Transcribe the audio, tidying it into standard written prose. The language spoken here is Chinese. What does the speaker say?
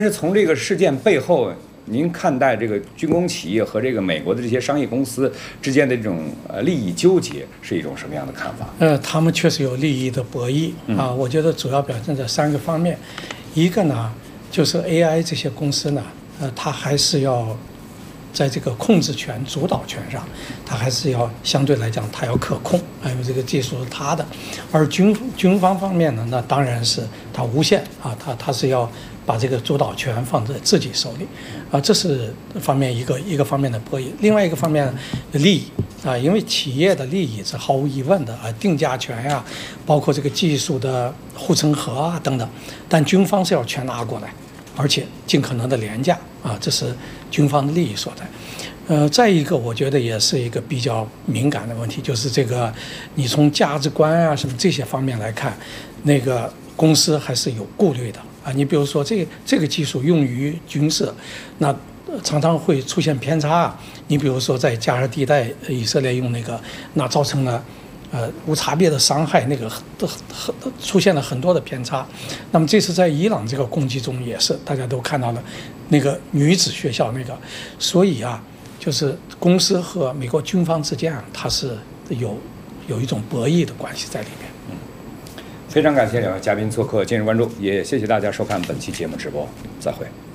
是从这个事件背后，您看待这个军工企业和这个美国的这些商业公司之间的这种利益纠结是一种什么样的看法？ 他们确实有利益的博弈啊。我觉得主要表现在3个方面，一个呢就是 AI 这些公司呢，它还是要在这个控制权、主导权上，它还是要相对来讲它要可控，因为这个技术是它的。而军方方面呢，那当然是它无限啊，它是要把这个主导权放在自己手里，啊，这是方面一个方面的博弈。另外一个方面利益啊，因为企业的利益是毫无疑问的啊，定价权呀，包括这个技术的护城河啊等等，但军方是要全拿过来，而且尽可能的廉价啊，这是军方的利益所在。再一个，我觉得也是一个比较敏感的问题，就是这个你从价值观啊什么这些方面来看，那个公司还是有顾虑的啊。你比如说这个技术用于军事，那常常会出现偏差啊。你比如说在加沙地带，以色列用那个，那造成了无差别的伤害，那个出现了很多的偏差。那么这次在伊朗这个攻击中也是，大家都看到了那个女子学校那个，所以啊，就是公司和美国军方之间啊，它是有一种博弈的关系在里面。 非常感谢2位嘉宾做客今日关注，也谢谢大家收看本期节目直播，再会。